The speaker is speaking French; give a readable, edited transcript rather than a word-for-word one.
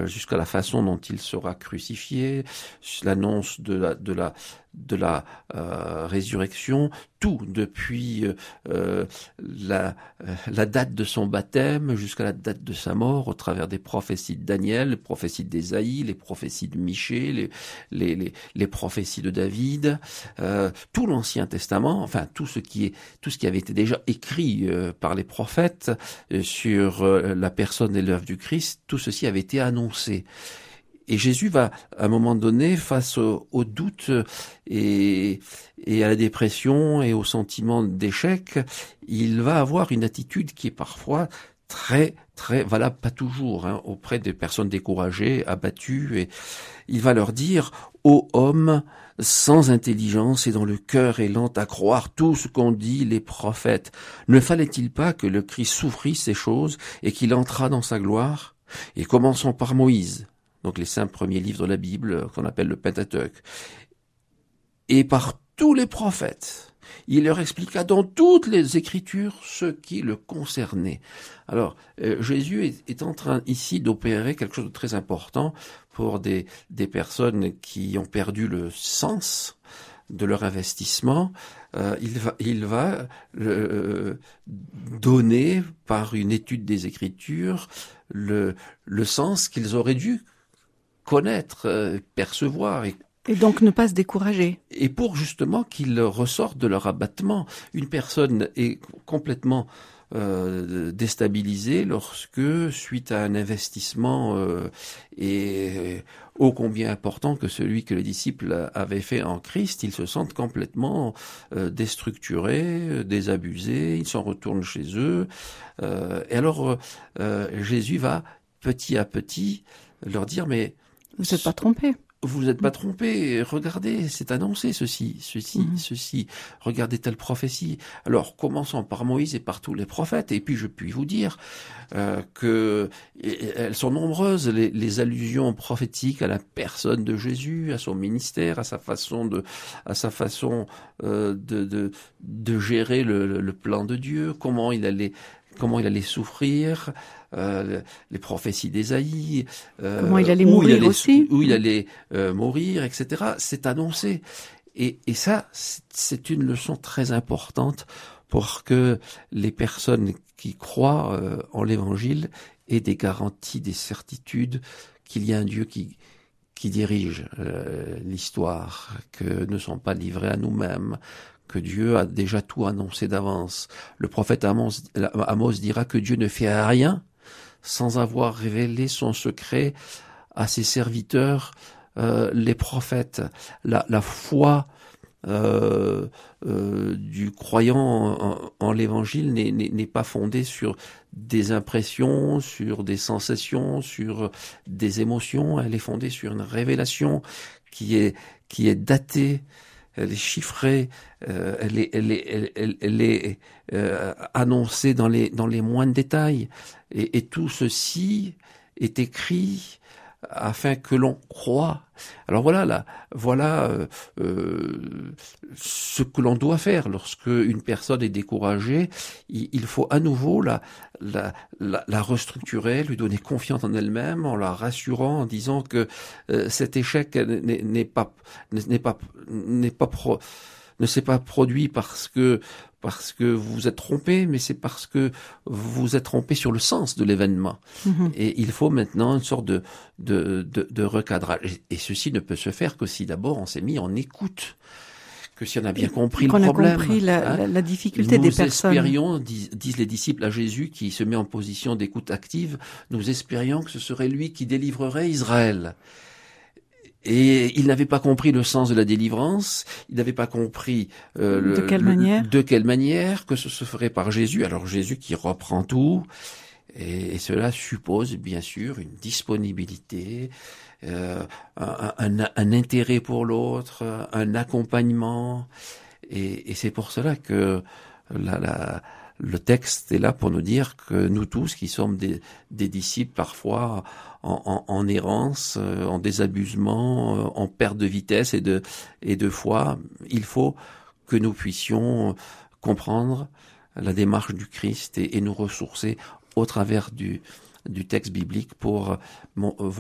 jusqu'à la façon dont il sera crucifié, l'annonce de la résurrection, tout depuis la date de son baptême jusqu'à la date de sa mort, au travers des prophéties de Daniel, les prophéties d'Ésaïe, les prophéties de Michée, les prophéties de David, tout l'Ancien Testament, enfin tout ce qui avait été déjà écrit par les prophètes sur la personne et l'œuvre du Christ, tout ceci avait été annoncé. Et Jésus va, à un moment donné, face au doute et à la dépression et au sentiment d'échec, il va avoir une attitude qui est parfois très, très valable, pas toujours, auprès des personnes découragées, abattues. Et il va leur dire « Ô homme, sans intelligence et dont le cœur est lent à croire tout ce qu'ont dit les prophètes, ne fallait-il pas que le Christ souffrit ces choses et qu'il entrât dans sa gloire ? Et commençons par Moïse. » Donc les 5 premiers livres de la Bible, qu'on appelle le Pentateuque. Et par tous les prophètes, il leur expliqua dans toutes les Écritures ce qui le concernait. Alors, Jésus est en train ici d'opérer quelque chose de très important pour des personnes qui ont perdu le sens de leur investissement. Il va donner, par une étude des Écritures, le sens qu'ils auraient dû connaître, percevoir. Et donc ne pas se décourager. Et pour justement qu'ils ressortent de leur abattement. Une personne est complètement déstabilisée lorsque, suite à un investissement ô combien important que celui que les disciples avaient fait en Christ, ils se sentent complètement déstructurés, désabusés, ils s'en retournent chez eux. Et alors Jésus va petit à petit leur dire « mais vous n'êtes pas trompés. Vous n'êtes pas trompés. Regardez, c'est annoncé ceci. Regardez telle prophétie. Alors, commençons par Moïse et par tous les prophètes. Et puis, je puis vous dire que elles sont nombreuses, les allusions prophétiques à la personne de Jésus, à son ministère, à sa façon de gérer le plan de Dieu, comment il allait souffrir, les prophéties d'Ésaïe, comment il allait mourir aussi, où il allait mourir, etc. C'est annoncé. Et ça, c'est une leçon très importante pour que les personnes qui croient en l'Évangile aient des garanties, des certitudes qu'il y a un Dieu qui dirige l'histoire, que ne sont pas livrés à nous-mêmes, que Dieu a déjà tout annoncé d'avance. Le prophète Amos dira que Dieu ne fait rien sans avoir révélé son secret à ses serviteurs, les prophètes. La foi du croyant en l'Évangile n'est pas fondée sur des impressions, sur des sensations, sur des émotions. Elle est fondée sur une révélation qui est datée. Elle est chiffrée, elle est annoncée dans les moindres détails, et tout ceci est écrit afin que l'on croie. Alors voilà ce que l'on doit faire lorsque une personne est découragée. Il faut à nouveau la restructurer, lui donner confiance en elle-même, en la rassurant, en disant que cet échec ne s'est pas produit parce que vous vous êtes trompé, mais c'est parce que vous vous êtes trompé sur le sens de l'événement. Et il faut maintenant une sorte de recadrage. Et ceci ne peut se faire que si d'abord on s'est mis en écoute, que si on a bien compris le problème. Qu'on a compris la difficulté des personnes. Nous espérions, disent les disciples à Jésus, qui se met en position d'écoute active, nous espérions que ce serait lui qui délivrerait Israël. Et il n'avait pas compris le sens de la délivrance, il n'avait pas compris de quelle manière que ce se ferait par Jésus. Alors Jésus qui reprend tout, et cela suppose bien sûr une disponibilité, un intérêt pour l'autre, un accompagnement, et c'est pour cela que le texte est là pour nous dire que nous tous qui sommes des disciples parfois en errance, en désabusement, en perte de vitesse et de foi, il faut que nous puissions comprendre la démarche du Christ et nous ressourcer au travers du texte biblique pour voir